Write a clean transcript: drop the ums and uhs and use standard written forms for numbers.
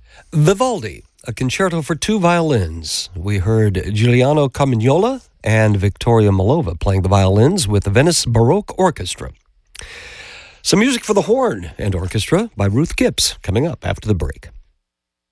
Vivaldi, a concerto for two violins. We heard Giuliano Carmignola and Victoria Malova playing the violins with the Venice Baroque Orchestra. Some music for the horn and orchestra by Ruth Gibbs coming up after the break.